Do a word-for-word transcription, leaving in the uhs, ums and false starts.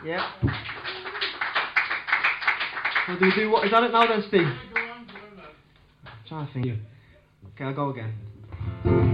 Yeah. So do we do what? Is that it now then, Steve? Yeah, go on, go on, lad. I'm trying to think. Okay, I'll go again.